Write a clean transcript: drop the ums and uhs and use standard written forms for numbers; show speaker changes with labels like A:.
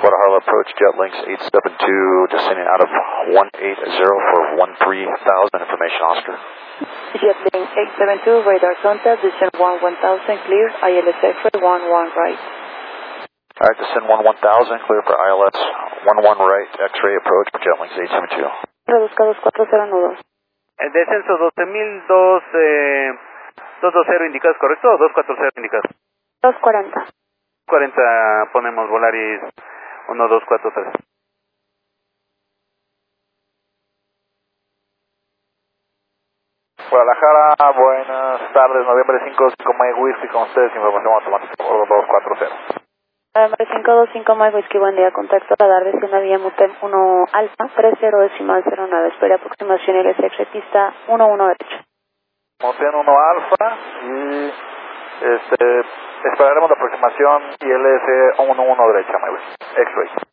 A: Guadalajara approach, Jetlinks 872, descending out of 180 for 13,000, information Oscar.
B: Jetlink 872, radar contact, descend 1000, clear, ILS X-ray 11 right.
A: Alright, descend 1000, clear for ILS 11 right, X-ray approach, Jetlinks 872.
B: Reduzca 240 nudos.
C: El descenso 12.000, 220 indicados, ¿correcto? O 240 indicados.
B: 240.
C: 40 ponemos Volaris 1243.
A: Guadalajara, buenas tardes, noviembre 5, 5 Mike Whiskey, con ustedes, información automática, bordo 240.
B: Noviembre 525 Mike Whiskey, buen día, contacto radar, descienda vía Mutem 1 Alfa, 30.09, espera aproximación LS X-ray pista 11 derecha.
A: Mutem 1 Alfa y esperaremos la aproximación ILS 11 derecha, Mike Whiskey, X-ray.